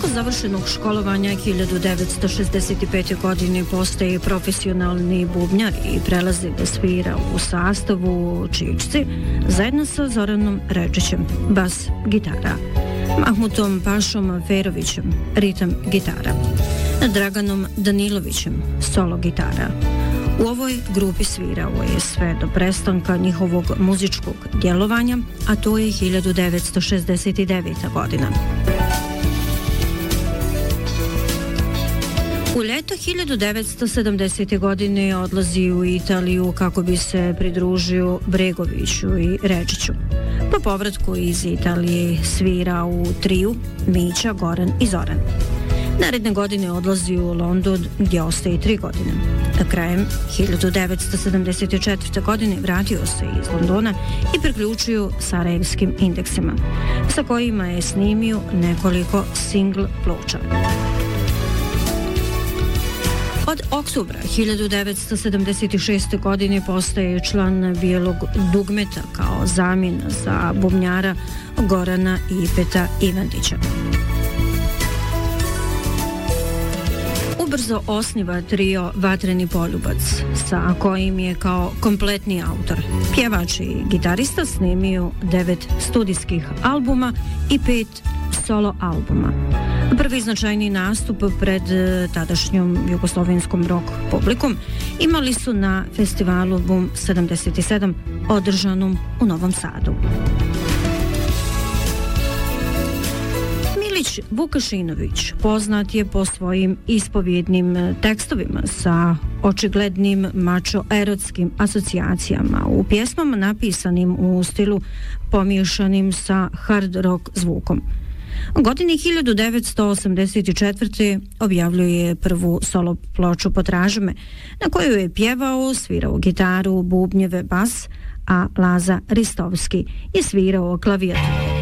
završenog školovanja 1965. godine postaje profesionalni bubnjar i prelazi da svira u sastavu Čičci zajedno sa Zoranom Redžićem, bas gitara, Mahmutom Pašom Ferovićem, ritam gitara, Draganom Danilovićem, solo gitara. U ovoj grupi svirao je sve do prestanka njihovog muzičkog djelovanja, a to je 1969. godina. U ljeto 1970. godine odlazi u Italiju kako bi se pridružio Bregoviću i Redžiću. Po povratku iz Italije svira u triju Mića, Goran i Zoran. Naredne godine odlazi u London gdje ostaje 3 godine. Krajem 1974. godine vratio se iz Londona i priključio sarajevskim indeksima, sa kojima je snimio nekoliko single ploča. Od oktobra 1976. godine postaje član Bijelog dugmeta kao zamjena za bubnjara Gorana Ipeta Ivandića. Ubrzo osniva trio Vatreni poljubac, sa kojim je kao kompletni autor, pjevač i gitarista snimio 9 studijskih albuma i 5 solo albuma. Prvi značajni nastup pred tadašnjom jugoslovenskom rock publikom imali su na festivalu Boom 77 održanom u Novom Sadu. Milić Vukašinović poznat je po svojim ispovjednim tekstovima sa očiglednim mačo-erotskim asocijacijama u pjesmama napisanim u stilu pomiješanim sa hard rock zvukom. Godine 1984. objavljuje prvu solo ploču Potraži me, na koju je pjevao, svirao gitaru, bubnjeve, bas, a Laza Ristovski je svirao klavijatur.